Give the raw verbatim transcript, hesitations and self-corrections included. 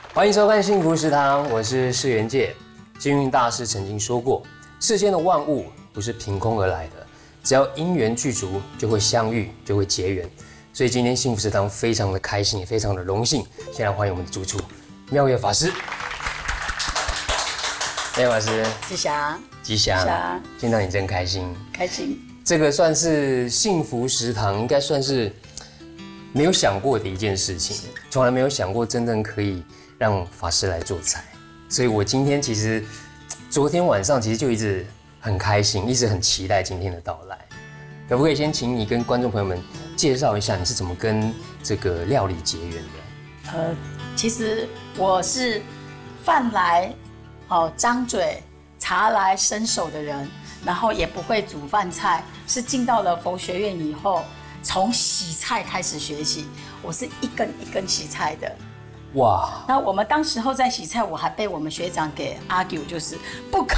欢迎收看幸福食堂，我是释元介。星云大师曾经说过，世间的万物不是凭空而来的，只要因缘具足，就会相遇，就会结缘。所以今天幸福食堂非常的开心，也非常的荣幸，先来欢迎我们的主厨妙月法师。妙月法师， 吉祥， 吉祥， 祥见到你真开心， 开心。 这个算是幸福食堂，应该算是没有想过的一件事情，从来没有想过真正可以让法师来做菜，所以我今天其实昨天晚上其实就一直很开心，一直很期待今天的到来。可不可以先请你跟观众朋友们介绍一下你是怎么跟这个料理结缘的？ 呃，其实我是饭来哦张嘴，茶来伸手的人，然后也不会煮饭菜，是进到了佛学院以后，从洗菜开始学习，我是一根一根洗菜的。 哇！ 那我们当时候在洗菜，我还被我们学长给 argue，就是不可